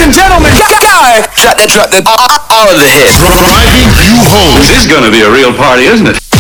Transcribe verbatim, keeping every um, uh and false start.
and gentlemen, guy, drop that, drop that, all of the hits. Driving you home. This is gonna be a real party, isn't it?